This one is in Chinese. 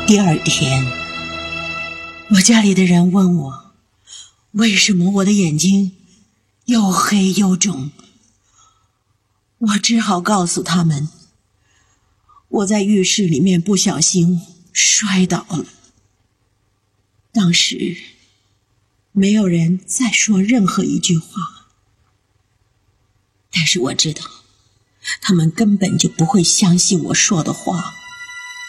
第二天，我家里的人问我，为什么我的眼睛又黑又肿？我只好告诉他们，我在浴室里面不小心摔倒了。当时没有人再说任何一句话，但是我知道他们根本就不会相信我说的话。